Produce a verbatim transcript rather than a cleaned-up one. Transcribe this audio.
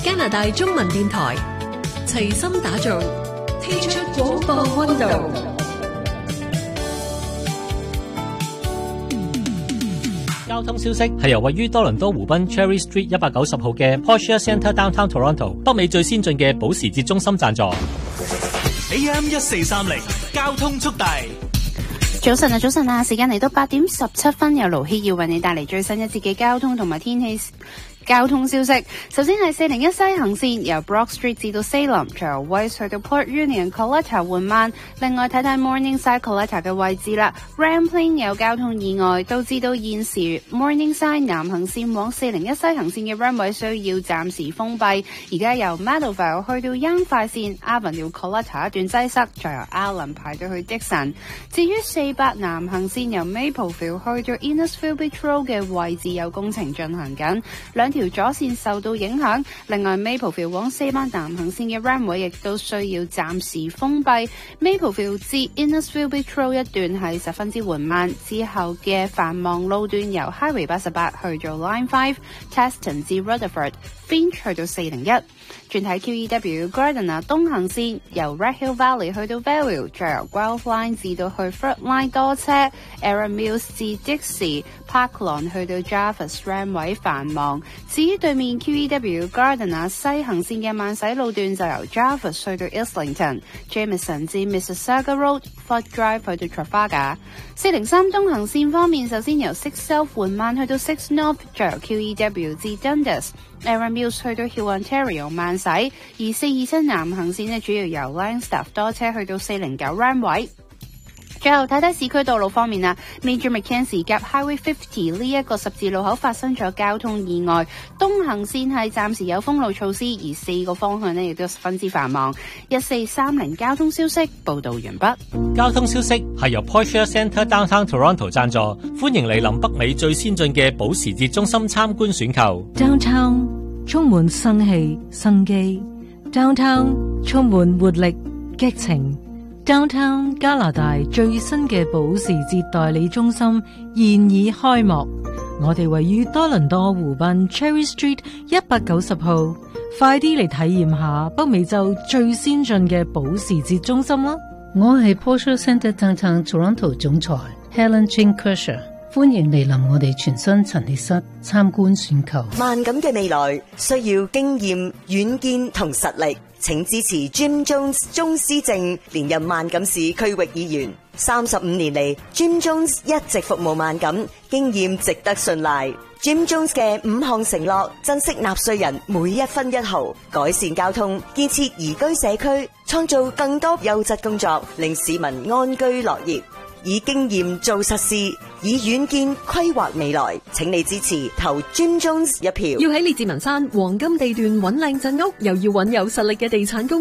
加拿大中文電台齊心打造，踢出廣播溫度。 交通消息係由位於多倫多湖濱 Cherry Street 一百九十號嘅 Porsche Centre Downtown Toronto 北美最先進嘅保時捷中心贊助。 A M 一四三零交通速遞。 早晨啊，早晨啊，時間嚟到八點十七分，由盧希要為你帶嚟最新一節嘅交通同埋天氣交通消息。首先係四零一西行線由 Brock Street 至到 Salem， 再由 West 去到 Port Union Coletta 緩慢。另外睇睇 Morningside Coletta 嘅位置啦 ，Ramplane 有交通意外，導致到現時 Morningside 南行線往四零一西行線嘅 runway 需要暫時封閉。而家由 Meadowvale 去到 Yonge 快線 Avenue Coletta 一段擠塞，再由 Allen 排到去 Dixon。至於四百南行線由 Mapleville 去到 Innisfil Beach Road 嘅位置有工程進行緊，兩條左線受到影響。另外 Mapleville 往四百南行線嘅 runway 亦都需要暫時封閉。Mapleville 至 Innisfil Beach Road 一段係十分之緩慢，之後嘅繁忙路段由 Highway 八十八去做 Line 五 Teston 至 Rutherford Finch 去到四零一。轉睇 Q E W Gardiner 東行線由 Red Hill Valley 去到 Belleville， 再由 Guelph Line 至到去 Fruit Line 多車 Erin Mills 至 Dixie Parklon 去到 Jarvis Ramway 繁忙。至於對面 Q E W Gardiner 西行線嘅慢駛路段就由 Jarvis 去到 Islington Jameson 至 Mississauga Road Fort Drive 去到 Trafalgar。四零三東行線方面，首先由 Six South 緩慢去到 Six North， 再由 Q E W 至 Dundas Erin Mills 去到 Hill Ontario 慢駛，而四二七南行線呢，主要由 Langstaff 多車去到四零九 Ramway。最後睇睇市區道路方面啦 ，Major Mackenzie 夾 Highway 五十呢一個十字路口發生咗交通意外，東行線係暫時有封路措施，而四個方向呢亦都十分之繁忙。一四三零交通消息報道完畢。 交通消息係由 Porsche Centre Downtown Toronto 贊助，歡迎嚟臨北美最先進嘅保時捷中心參觀選購。 Downtown 充滿生氣生機 ，Downtown 充滿活力激情。Downtown 加拿大最新嘅保時捷代理中心現已開幕，我哋位於多倫多湖濱 Cherry Street 一百九十號，快啲嚟體驗下北美洲最先進嘅保時捷中心啦！ 我係 Porsche Centre Downtown Toronto 總裁 Helen Chin Kershaw， 歡迎嚟臨我哋全新陳列室參觀選購。 萬錦嘅未來需要經驗、遠見同實力。請支持 Jim Jones 鍾思正連任萬錦市區域議員，三十五年嚟 Jim Jones 一直服務萬錦，經驗值得信賴。Jim Jones 嘅五項承諾，珍惜納稅人每一分一毫，改善交通，建設宜居社區，創造更多優質工作，令市民安居樂業。以經驗做實事，以遠見規劃未來，請你支持投 Jim Jones 一票。 要喺列治文山黃金地段揾靚鎮屋，又要揾有實力嘅地產公